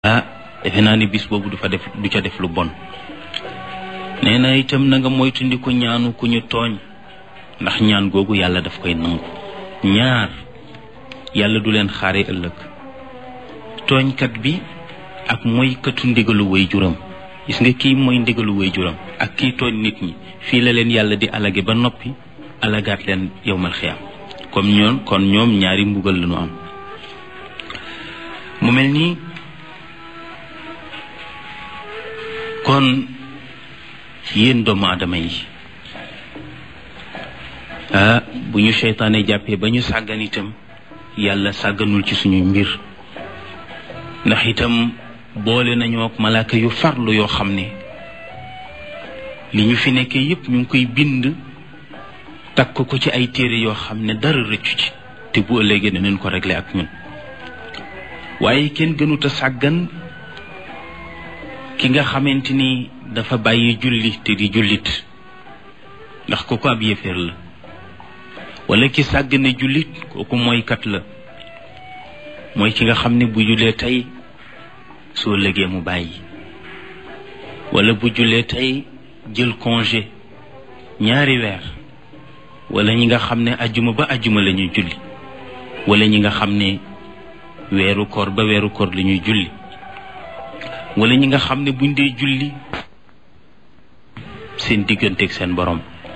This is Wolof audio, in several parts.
defe naa ni bis boobu du ca def lu bon. nee na itam na nga moytandiku ñaanu ku ñu tooñ, ndax ñaan googu yàlla daf koy nangu. ñaar yàlla du leen xaare ëllëg, tooñkat bi ak moykatu ndigalu way juram. gis nga kii mooy ndigalu way juram ak kii tooñ nit ñi, fii la leen yàlla di alage ba noppi alagaat leen yowmal xiyaam. kon ñoom ñaari mbugal lañu am. mu mel nii kon yéen doomu aadama yi bu ñu seytaane jàppee ba ñu sàggan itam yàlla sàgganul ci suñu mbir, ndax itam boole nañoo ak malaaka yu farlu yoo xam ne li ñu fi nekkee yépp ñu ngi koy bind takk ko ci ay téere yoo xam ne dara rëccu ci, te bu ëllëgee danañ ko régler ak ñun. waaye kenn gënut a sàggan ki nga xamante ni dafa bàyyi julli te di jullit, ndax kooku ab yéeféer la. wala ki sàggane jullit, kooku mooykat la. mooy ki nga xam ne bu jullee tey soo lëgee mu bàyyi, wala bu jullee tey jël congé ñaari weer, wala ñi nga xam ne ajjuma ba ajjuma la ñuy julli, wala ñi nga xam ne weeru koor ba weeru koor la ñuy julli, wala ñi nga xam ne buñ dee julli seen digganteeg seen borom.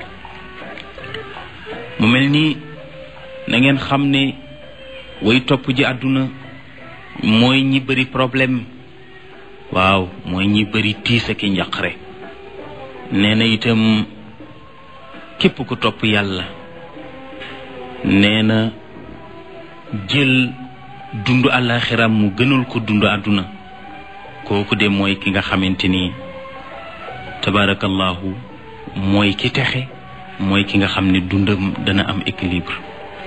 mu mel ni na ngeen xam ne way topp ji àdduna mooy ñi bëri problème. waaw, mooy ñi bëri tiis ak njaqare. nee na itam képp ku topp yàlla, nee na jël dund àllaaxiram mu gënal ko dund àdduna, kooku de mooy ki nga xamante ni tabarakallahu mooy ki texe, mooy ki nga xam ne dundam dana am équilibre.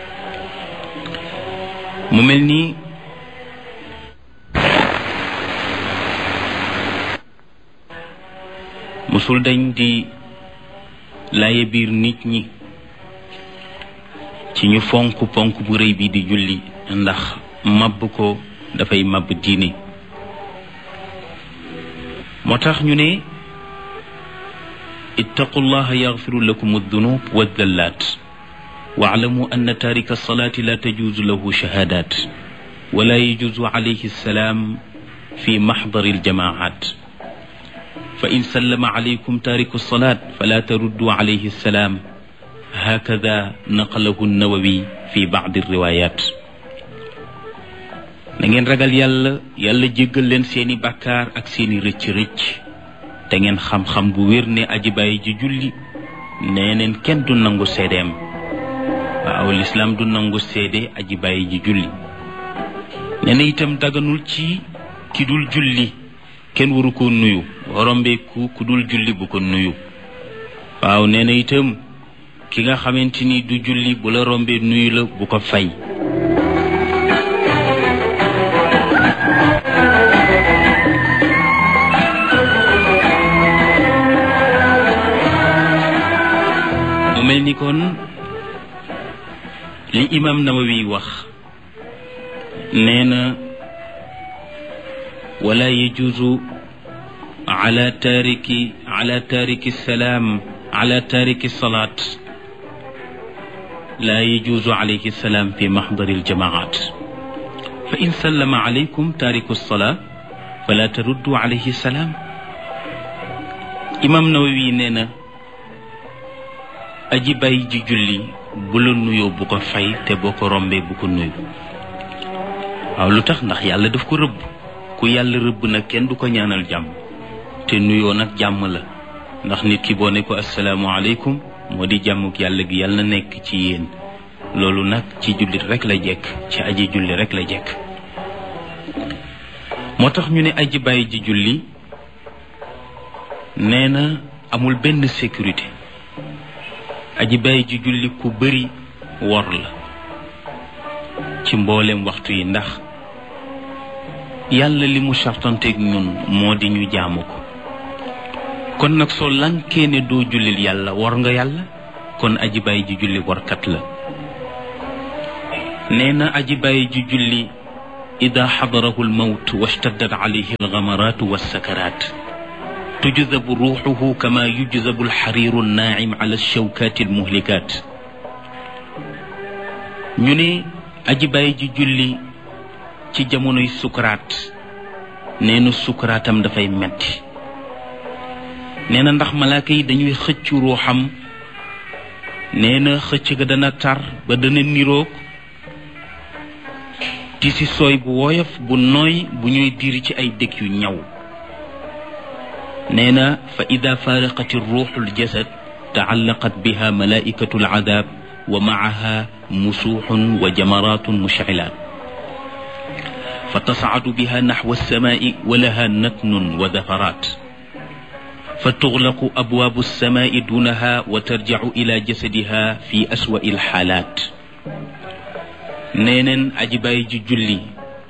mu mel ni musul dañ di laaye biir nit ñi ci ñu fonk bu rëy bi di julli, ndax màbb ko dafay màbb diine. moo tax ñu ne ittaqullaha yaxfiru lakum aldunub waddallat waalamu anna tarika alsalati la tajuuzu lahu shahadat wala yajuuzu alayhi alsalaam fi maxdari aljamaat fa in sallama alaykum tariku alsalat fala taruddu alayhi alsalaam hakada naqalahu nawawi fi bacdi alriwayat. na ngeen ragal yàlla jéggal leen seeni bàkkaar ak seeni rëcc-rëcc, te ngeen xam-xam bu wér ne aji bàyyi ji julli nee neen kenn du nangu seedeem. waaw, lislaam du nangu seede aji bàyyi ji julli. nee na itam daganul ci ki dul julli, kenn waru ko nuyu. rombeeku ku dul julli bu ko nuyu. waaw, nee na itam ki nga xamante ni du julli bu la rombee nuyu la bu ko fay. mel ni kon li imam Nawawi wax nee na wala yajuuzu ala tariki salaam ala tariki salaat la yajuuzu alayhi salaam fi maxdari aljamaat fa in sallama alaykum tariku salaa fala taruddu alayhi salaam. imam Nawawi nee na aji bàyyi ji julli bu la nuyoo bu ko fay, te boo ko rombee bu ko nuyu. waaw, lu tax? ndax yàlla daf ko rëbb. ku yàlla rëbb nag kenn du ko ñaanal jàmm, te nuyoo nag jàmm la. ndax nit ki boo ne ko asalaamaaleykum moo di jàmmuk yàlla gi yàlla na nekk ci yéen. loolu nag ci jullit rek la jekk, ci aji julli rek la jekk. moo tax ñu ne aji bàyyi ji julli nee na amul benn sécurité. aji bàyyi ji julli ku bëri wor la ci mboolem waxtu yi, ndax yàlla li mu sartanteeg ñun moo di ñu jaamu ko. kon nag soo lankee ne doo jullil yàlla wor nga yàlla, kon aji bàyyi ji julli workat la. nee na aji bàyyi ji julli ida xadarahu almawt washtaddat alayhi algamaraatu walsakaraat tujzabu ruuxuhu kama yujzabu alxariiru annaacim ala alshawkaati almuhlikaat. ñu ne aji bàyyi ji julli ci jamonoy sukuraat nee na sukuraatam dafay metti. nee na ndax malaaka yi dañuy xëcc ruuxam. nee na xëcc ga dana tar ba dana niroog tisi sooy bu woyof bu nooy bu ñuy diri ci ay dëkk yu ñaw. nee na fa ida faaraqat ruuxu ljasad taallaqat biha malaikatu alcadaab wa macaha musuuxun wa jamaraatun mushcilaat fa tascadu biha naxwa alsamaai wa laha natnun wa dafaraat fa tuxlaqu abwaabu alsamaai duunaha wa tarjacu ila jasadiha fi aswa'i alxaalaat. neeneen aji bàyyi ji julli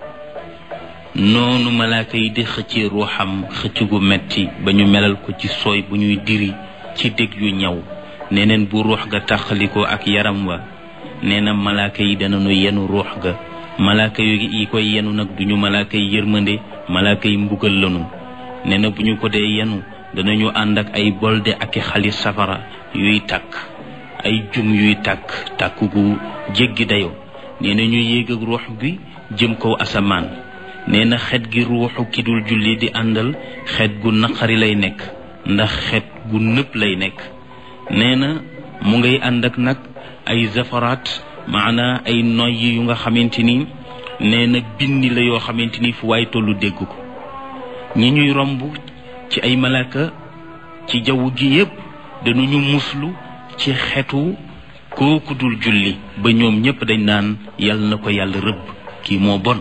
noonu malaaka yi di xëccee ruuxam xëcc gu metti ba ñu melal ko ci sooy bu ñuy diri ci dég yu ñaw. neeneen bu ruux ga tàqalikoo ak yaram wa nee na malaaka yi danañu yenu ruux ga. malaaka yi koy yenu nag duñu malaaka yi yërmande, malaaka yi mbugal lanu. nee na bu ñu ko dee yenu danañu ànd ak ay bolde ak i xali safara yuy tàkk, ay jum yuy tàkk tàkk gu jéggi dayo. nee na ñu yéeg ak ruux gi jëm kaw asamaan. nee na xet gi ruuxu ki dul julli di àndal xet gu naqari lay nekk ndax xet gu nëpp lay nekk. nee na mu ngay ànd ak nag ay zafaraat maanaa ay noyyi yu nga xamante ni nee na bindi la yoo xamante ni fu waay tollu dégg ko. ñi ñuy romb ci ay malaaka ci jaww gi yépp dañuñu muslu ci xetu kooku dul julli ba ñoom ñépp dañ naan yàlla na ko yàlla rëbb, kii moo bon,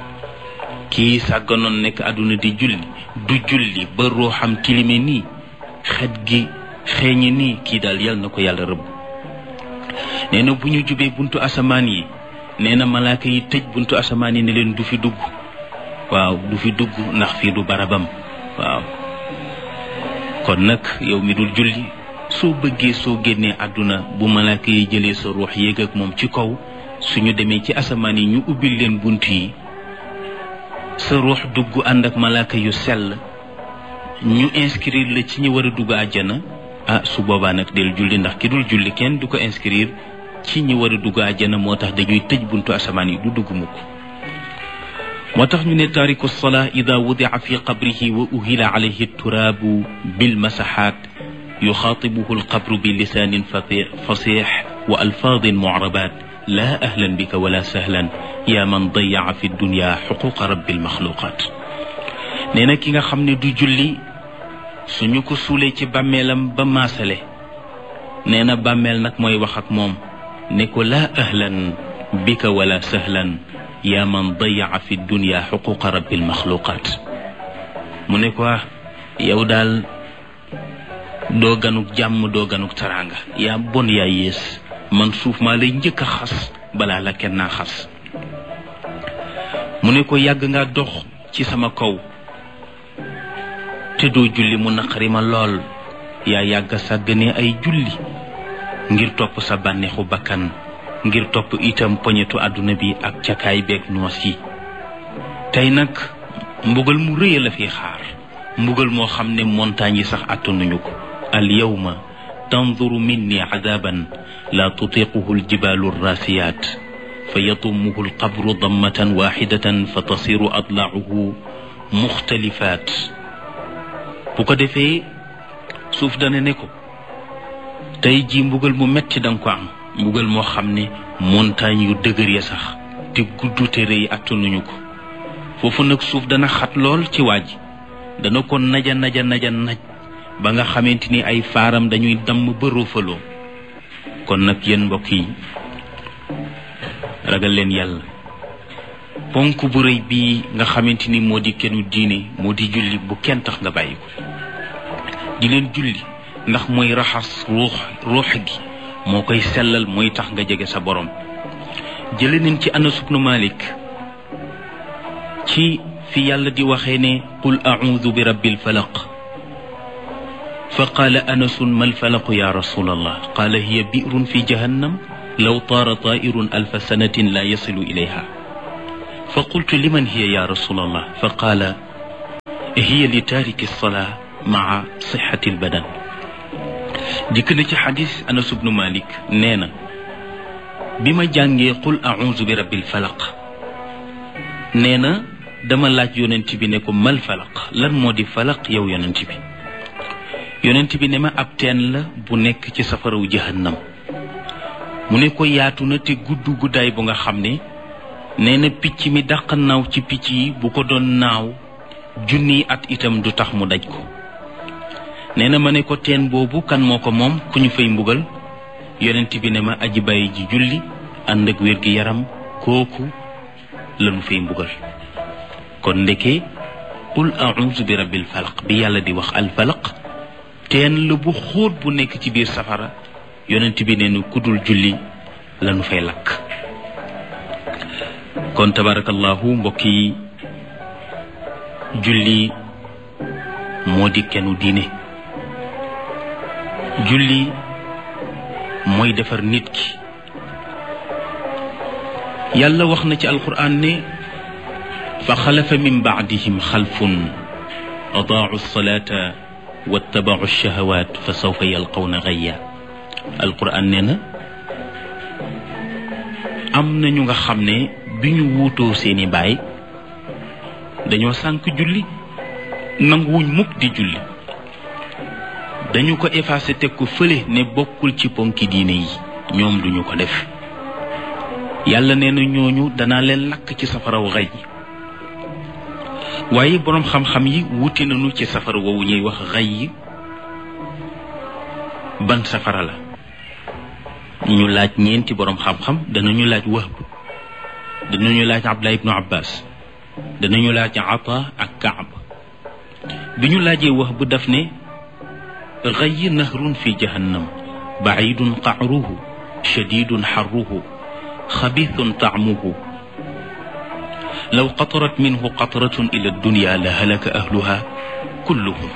kii sàgganoon nekk àdduna di julli du julli ba ruuxam tilime nii xet gi xeeñi nii, kii daal yàlla na ko yàlla rëbb. nee na bu ñu jubee buntu asamaan yi nee na malaaka yi tëj buntu asamaan yi ne leen du fi dugg. waaw du fi dugg ndax fii du barabam. waaw kon nag yow mi dul julli soo bëggee soo génnee àdduna bu malaaka yi jëlee sa ruux yéeg ak moom ci kaw, suñu demee ci asamaan yi ñu ubbil leen bunt yi sa ruux dugg ànd ak malaaka yu sell, ñu inscrire la ci ñi war a dugg àjjana. su boobaa nag del julli ndax ki dul julli kenn du ko inscrire ci ñi war a dugg àjjana, moo tax dañuy tëj buntu asamaan yi du dugg mukk. moo tax ñu ne taariku salaa ida wudia fi qabrihi wa uhila alayhi turaabu bilmasaxaat yuxaatibuhu alqabru bi lisaanin fasix wa alfaadin mucrabaat laa ahlan bika wala sahlan yaa man dayaca fi dunya xuquqa rabbi almaxluqaat. nee na ki nga xam ne du julli suñu ko suulee ci bàmmeelam ba maasale, nee na bàmmeel nag mooy wax ak moom ne ko laa ahlan bika wala sahlan yaa man dayaca fi dunya xuquqa rabbi almaxluqaat. mu ne ko yow daal doo ganuk jàmm doo ganuk taraanga, yaa bon yaa yées, man suuf maa lay njëkk a xas balaa la kenn naa xas. mu ne ko yàgg nga dox ci sama kaw te doo julli mu naqari ma lool, yaa yàgg sàggane ay julli ngir topp sa bànneexu bakkan, ngir topp itam poñetu àdduna bi ak cakaay beeg noos yi. tey nag mbugal mu rëy la fi xaar, mbugal moo xam ne montagne yi sax attanuñu ko. al yawma tanzuru minni adaban la tutiquhu aljibalu arrasiyaat fa yatumuhu alqabru dammatan waxidatan fa tasiru adlaacuhu muxtalifaat. bu ko defee suuf dana ne ko tey ji mbugal mu metti danga ko am, mbugal moo xam ne montagne yu dëgër ya sax te gudd te rëy attanuñu ko. foofu nag suuf dana xat lool ci waaj, dana ko naja naj ba nga xamante ni ay faaram dañuy damm ba roofaloo. kon nag yéen mbokk yi ragal leen yàlla. ponk bu rëy bii nga xamante ni moo di kennu diine moo di julli, bu kenn tax nga bàyyi ko. di leen julli ndax mooy raxas ruux gi, moo koy sellal, mooy tax nga jege sa borom. jële nañ ci Anas ibnu Malik ci fi yàlla di waxee ne qul a'uudu bi rabbil falaq fa qaala anasun mal falaqu ya rasulallah qaala hiya bi'run fi jahannam law taara taa'irun alfa sanatin la yasilu ilayha fa qultu liman hiya ya rasulallah fa qaala hiya li taariki salaa maa sixati albadan. dikk na ci xadis Anas ibnu Malik nee na bi ma jàngee qul a'uuzu bi rabbil falaq nee na dama laaj yonent bi ne ko mal falaq lan moo di falaq yow yonent bi. yonent bi ne ma ab teen la bu nekk ci safaraw jahannam. mu ne ko yaatu na te guddaay bu nga xam ne nee na picc mi dàq naaw ci picc yi bu ko doon naaw junniy at itam du tax mu daj ko. nee na ma ne ko teen boobu kan moo ko moom ku ñu fay mbugal. yonent bi ne ma aji bàyyi ji julli ànd ak wér gi yaram kooku lanu fay mbugal. kon ndeke qul a'uuzu bi rabbil falaq bi yàlla di wax al falaq teen la bu xóot bu nekk ci biir safara. yonent bi ne nu kudul julli lanu fay lakk. kon tabarakallahu mbokk yi julli moo di kenu diine. julli mooy defar nit ki. yàlla wax na ci alquran ne fa xalafa min baadihim xalfun adaau alsalata wattabau alshahawat fa sawfa yalqawna gayya. alquran nee na am na ñu nga xam ne bi ñu wuutoo seeni baay dañoo sànk julli nanguwuñ mukk di julli. dañu ko effacé teg ko fële ne bokkul ci ponki diine yi ñoom duñu ko def. yàlla nee na ñooñu danaa leen lakk ci safaraw xay yi. waaye boroom xam-xam yi wuti nañu ci safara woowu ñuy wax xay yi ban safara la. ñu laaj ñeenti boroom xam-xam danañu laaj Wahb, danañu laaj Abdullah ibnu Abbas, danañu laaj Ata ak Kaab. bi ñu laajee Wahb daf ne xay nahrun fi jahannam bacidun qacruhu shadidun xarruhu xabithun tacmuhu law qatarat minhu qatratun ila dunya la halaka ahluha kulluhum.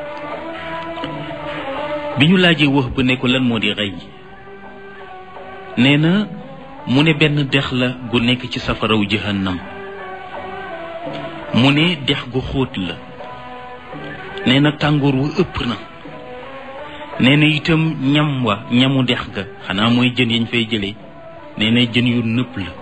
bi ñu laajee Wahb ne ko lan moo di xay nee na mu ne benn dex la gu nekk ci safaraw jahannam. mu ne dex gu xóot la. nee na tàngoor wu ëpp na. nee na itam ñamu dex ga xanaa mooy jën yañ fay jëlee nee na jën yu nëpp la.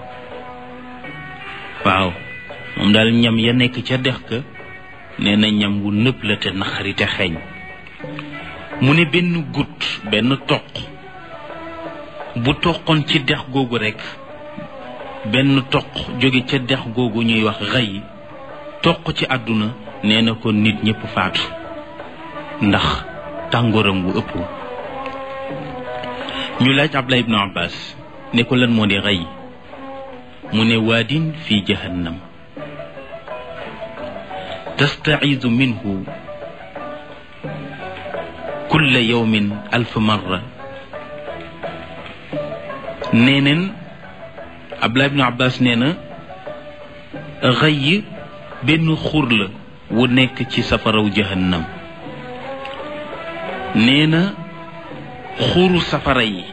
waaw moom daal ñam ya nekk ca dex ga nee na ñam wu nëpp la te naqari te xeeñ. mu ne benn benn toq bu toqoon ci dex googu rekk benn toq jóge ca dex googu ñuy wax xay toq ci àdduna nee na ko nit ñépp faatu ndax tàngooram wu ëpp. ñu laaj Abdullah ibnu Abbas ne ko lan moo di xay mu ne waadin fi jahannam tasta'iidu minhu kulla yawmin alf marra. neeneen Abdullah ibnu Abbas nee na xay benn xur la wu nekk ci safaraw jahannam. nee na xuru safara yi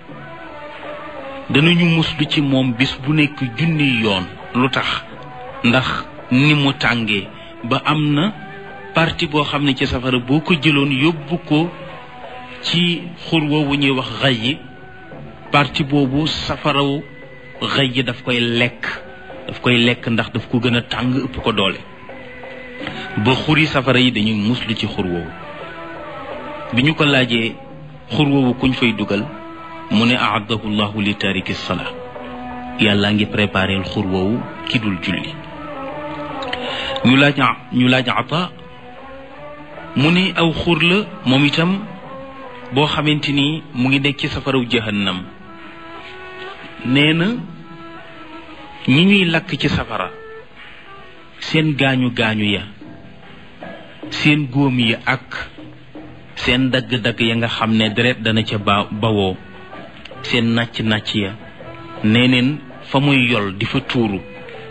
danañu muslu ci moom bis bu nekk junni yoon. lu tax? ndax ni mu tàngee ba am na parti boo xam ne ci safara boo ko jëloon yóbbu ko ci xur woowu ñuy wax xay yi parti boobu safaraw xay yi daf koy lekk ndax daf ko gën a tàng ëpp ko doole ba xuri safara yi dañuy muslu ci xur woowu. bi ñu ko laajee xur woowu kuñ fay dugal mu ne aaddahu llahu li tariki salaa yàlla ngi préparé xur woowu ki dul julli. ñu laaj Ata mu ne aw xur la moom itam boo xamante ni mu ngi nekk ci safaraw jahannam. nee na ñi ñuy lakk ci safara seen gaañu ya seen góom yi ak seen dagg-dagg ya nga xam ne deret dana ca bawoo seen nàcc ya neeneen fa muy yol di fa tuuru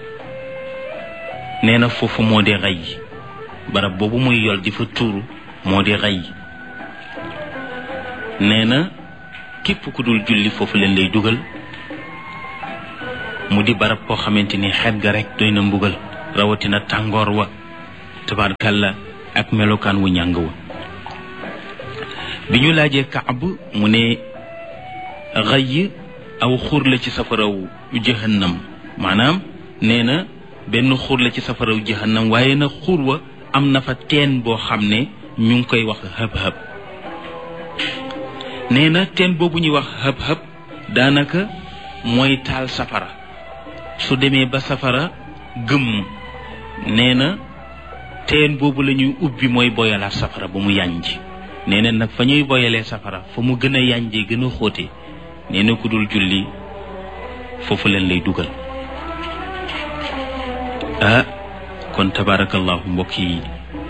nee na foofu moo di xay barab boobu muy yol di fa tuuru moo di xay. nee na képp ku dul julli foofu leen lay dugal mu di barab koo xamante ni xet ga rek doy na mbugal, rawatina tàngoor wa tabaarkalla ak melokaan wu ñàng wa. bi ñu laajee Kaab mu ne xëy aw xur la ci safaraw jahannam, maanaam nee na benn xur la ci safaraw jahannam, waaye na xur wa am na fa teen boo xam ne ñu ngi koy wax hëb-hëb. nee na teen boobu ñuy wax hëb-hëb daanaka mooy taal safara. su demee ba safara gëmm, nee na teen boobu la ñuy ubbi mooy boyalaat safara ba mu yànj. nee na nag fa ñuy boyalee safara fa mu gën a yànjee gën a xóote, nee na ku dul julli foofu leen lay dugal. kon tabarakallahu mbokk yi,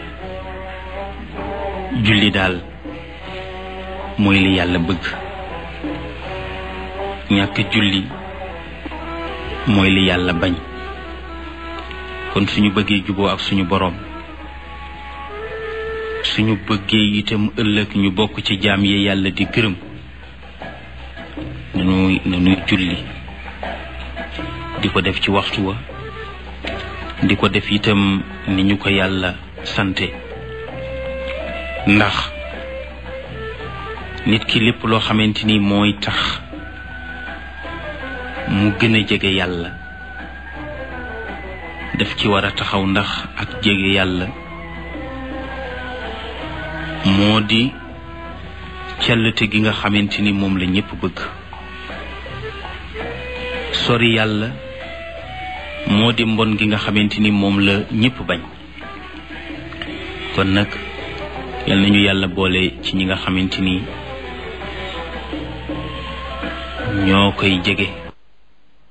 julli daal mooy li yàlla bëgg. ñàkk julli mooy li yàlla bañ. kon suñu bëggee juboo ak suñu boroom, suñu bëggee itam ëllëg ñu bokk ci jaam yi yàlla di gërëm, nanuy julli di ko def ci waxtu wa, di ko def itam ni ñu ko yàlla sante. ndax nit ki lépp loo xamante ni mooy tax mu gën a jege yàlla daf ci war a taxaw, ndax ak jege yàlla moo di cellate gi nga xamante ni moom la ñépp bëgg. sori yàlla moo di mbon gi nga xamante ni moom la ñépp bañ. kon nag yal nañu yàlla boole ci ñi nga xamante ni ñoo koy jege